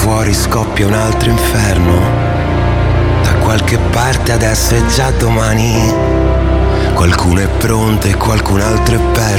fuori scoppia un altro inferno. Da qualche parte adesso è già domani. Qualcuno è pronto e qualcun altro è perso.